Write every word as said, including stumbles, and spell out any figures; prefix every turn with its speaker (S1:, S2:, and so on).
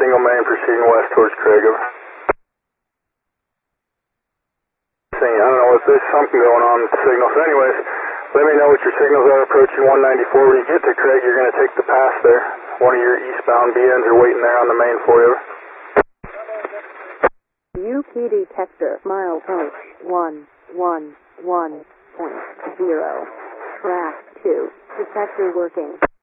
S1: single main proceeding west towards Craig. Over. I don't know if there's something going on with the signal. So anyways, let me know what your signals are approaching one ninety-four. When you get to Craig, you're going to take the pass there. One of your eastbound B Ns are waiting there on the main for you.
S2: U P detector, mile point one one one point zero. Track two. Detector working.